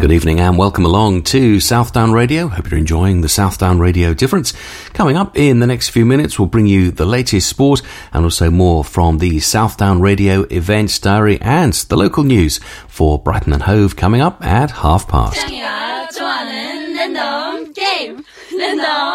Good evening and welcome along to Southdown Radio. Hope you're enjoying the Southdown Radio Difference. Coming up in the next few minutes, we'll bring you the latest sport and also more from the Southdown Radio Events Diary and the local news for Brighton and Hove coming up at past.